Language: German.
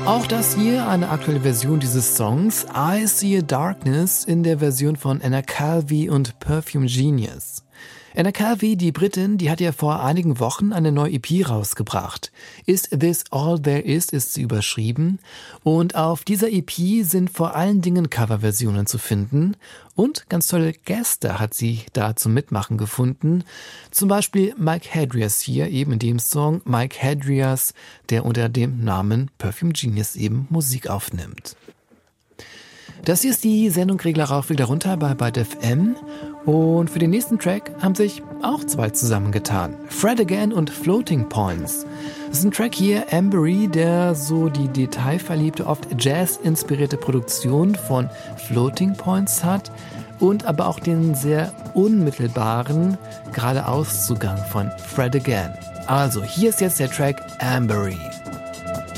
Auch das hier eine aktuelle Version dieses Songs, I See a Darkness, in der Version von Anna Calvi und Perfume Genius. Anna Calvi, die Britin, die hat ja vor einigen Wochen eine neue EP rausgebracht. Is This All There Is ist sie überschrieben. Und auf dieser EP sind vor allen Dingen Coverversionen zu finden. Und ganz tolle Gäste hat sie da zum Mitmachen gefunden. Zum Beispiel Mike Hadrias hier, eben in dem Song. Mike Hadrias, der unter dem Namen Perfume Genius eben Musik aufnimmt. Das hier ist die Sendung Regler rauf, Regler runter bei Byte FM. Und für den nächsten Track haben sich auch zwei zusammengetan. Fred Again und Floating Points. Das ist ein Track hier, Ambery, der so die detailverliebte, oft Jazz-inspirierte Produktion von Floating Points hat und aber auch den sehr unmittelbaren Geradeauszugang von Fred Again. Also, hier ist jetzt der Track Ambery.